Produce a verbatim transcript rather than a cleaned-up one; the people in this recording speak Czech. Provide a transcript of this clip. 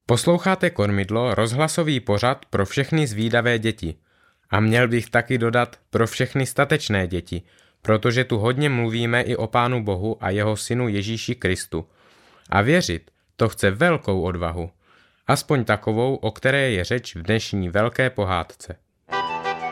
Posloucháte Kormidlo, rozhlasový pořad pro všechny zvídavé děti. A měl bych taky dodat pro všechny statečné děti, protože tu hodně mluvíme i o Pánu Bohu a jeho synu Ježíši Kristu. A věřit, to chce velkou odvahu. Aspoň takovou, o které je řeč v dnešní velké pohádce.